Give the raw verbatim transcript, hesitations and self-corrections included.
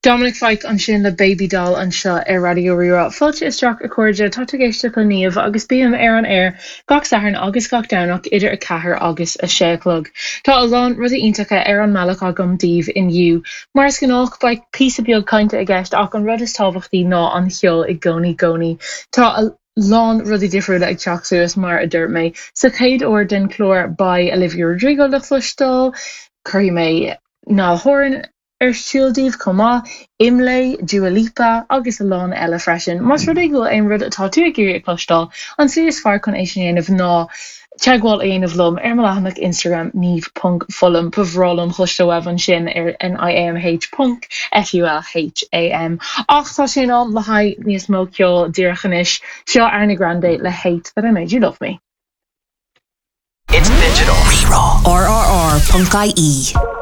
Dominic Fike an sin le baby doll an seo ar Radio Rira. Fáilte is straach a cuairde tá géiste go níomh agus bíam ar an air gach saharn agus gach danach idir a cethair agus a séclog. Tá a lán rudí iontacha ar an meach agam díomh inniu. Mar is gnách ba písa beag cainte a gceist ach an rud is tábhachtaí ná an cheol i gcónaí gcónaí. Tá a lán rudí difriúla ag teach suas mar a dúirt mé. Sa chéad uair den chlór by Olivia Rodrigo le chluistal, chuirfí mé ná horan ar siúldíomh comá, Imlay, Dua Lipa agus a lán eile freisin. Mas rud ag bhfuil aon rud atá tú ag géirí ag clúistáil, an suas fear chun é sin dhéanamh ná teagháil aonmh lom ar malahanach Instagram níomh punk fullam pahrálam chluiste webh an sin ar N I A M H punk F U L H A M. Ach tá sin an le haid níos mó ceol dírechanis seo Ariana Grande le Hate That I Made You Love Me. It's digital. R R R punk I E